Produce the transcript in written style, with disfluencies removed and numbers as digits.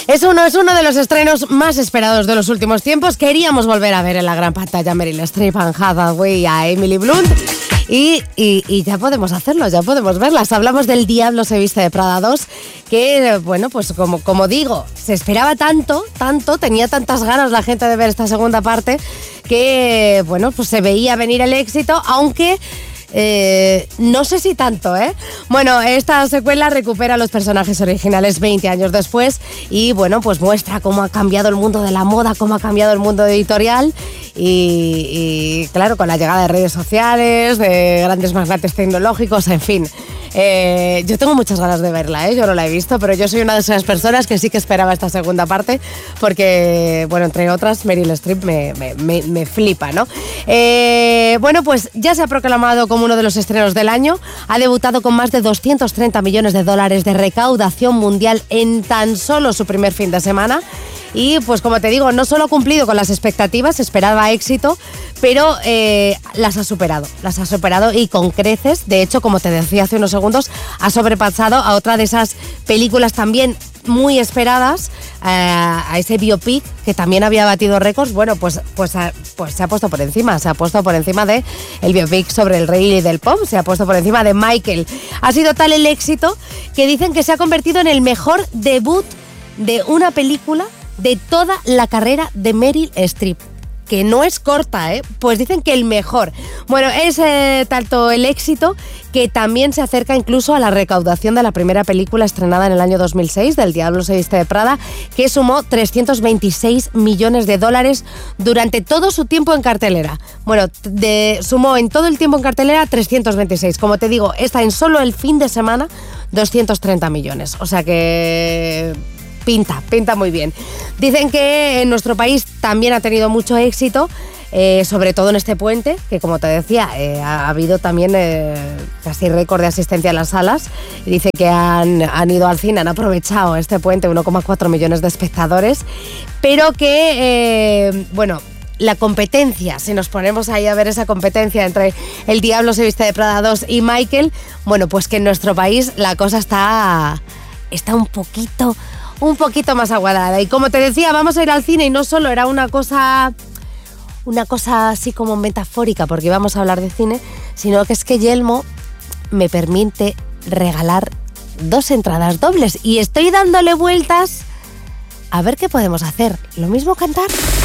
Es uno de los estrenos más esperados de los últimos tiempos. Queríamos volver a ver en la gran pantalla a Meryl Streep, a Anne Hathaway, a Emily Blunt. Y ya podemos hacerlo, ya podemos verlas. Hablamos del Diablo se viste de Prada 2, que, bueno, pues como digo, se esperaba tanto, tenía tantas ganas la gente de ver esta segunda parte, que, bueno, pues se veía venir el éxito, aunque... no sé si tanto, ¿eh? Bueno, esta secuela recupera los personajes originales 20 años después y, bueno, pues muestra cómo ha cambiado el mundo de la moda, cómo ha cambiado el mundo editorial y claro, con la llegada de redes sociales, de grandes magnates tecnológicos, en fin. Yo tengo muchas ganas de verla, yo no la he visto, pero yo soy una de esas personas que sí que esperaba esta segunda parte porque, bueno, entre otras, Meryl Streep me flipa, ¿no? Bueno, pues ya se ha proclamado como uno de los estrenos del año, ha debutado con más de 230 millones de dólares de recaudación mundial en tan solo su primer fin de semana. Y pues como te digo, no solo ha cumplido con las expectativas, esperaba éxito, pero las ha superado y con creces. De hecho, como te decía hace unos segundos, ha sobrepasado a otra de esas películas también muy esperadas, a ese biopic que también había batido récords. Bueno, pues se ha puesto por encima, de el biopic sobre el rey del pop, se ha puesto por encima de Michael. Ha sido tal el éxito que dicen que se ha convertido en el mejor debut de una película de toda la carrera de Meryl Streep, que no es corta, pues dicen que el mejor. Bueno, es tanto el éxito que también se acerca incluso a la recaudación de la primera película estrenada en el año 2006, del Diablo se viste de Prada, que sumó 326 millones de dólares durante todo su tiempo en cartelera. Bueno, sumó en todo el tiempo en cartelera 326. Como te digo, esta en solo el fin de semana, 230 millones. O sea que... Pinta muy bien. Dicen que en nuestro país también ha tenido mucho éxito, sobre todo en este puente, que como te decía, ha habido también casi récord de asistencia en las salas. Y dice que han ido al cine, han aprovechado este puente, 1,4 millones de espectadores, pero que, bueno... La competencia, si nos ponemos ahí a ver esa competencia entre El Diablo se viste de Prada 2 y Michael, bueno, pues que en nuestro país la cosa está un poquito más aguardada. Y como te decía, vamos a ir al cine y no solo era una cosa así como metafórica, porque íbamos a hablar de cine, sino que es que Yelmo me permite regalar 2 entradas dobles y estoy dándole vueltas a ver qué podemos hacer. ¿Lo mismo cantar?